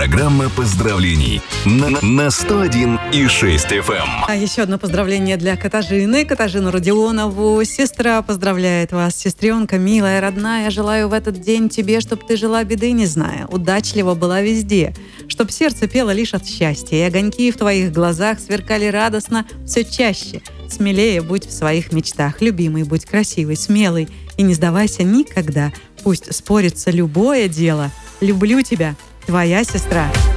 Программа поздравлений на 101,6 FM. Еще одно поздравление для Катажины. Катажину Родионову. Сестра поздравляет вас. Сестренка, милая, родная, желаю в этот день тебе, чтоб ты жила беды не зная, удачлива была везде, чтоб сердце пело лишь от счастья, и огоньки в твоих глазах сверкали радостно все чаще. Смелее будь в своих мечтах, любимый, будь красивый, смелый, и не сдавайся никогда. Пусть спорится любое дело. Люблю тебя, твоя сестра.